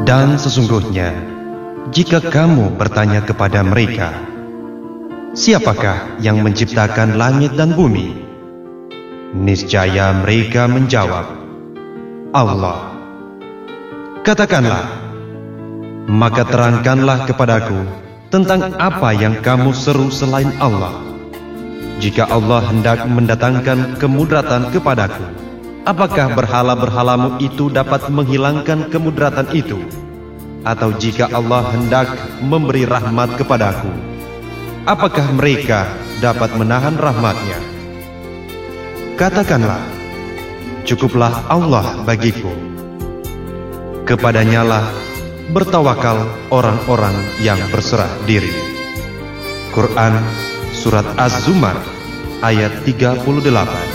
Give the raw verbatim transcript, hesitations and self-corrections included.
Dan sesungguhnya, jika kamu bertanya kepada mereka, siapakah yang menciptakan langit dan bumi? Niscaya mereka menjawab, Allah. Katakanlah, maka terangkanlah kepadaku tentang apa yang kamu seru selain Allah. Jika Allah hendak mendatangkan kemudaratan kepadaku, apakah berhala-berhalamu itu dapat menghilangkan kemudaratan itu? Atau jika Allah hendak memberi rahmat kepadaku, apakah mereka dapat menahan rahmatnya? Katakanlah, cukuplah Allah bagiku. Kepadanyalah bertawakal orang-orang yang berserah diri. Quran Surat Az-Zumar ayat tiga puluh delapan.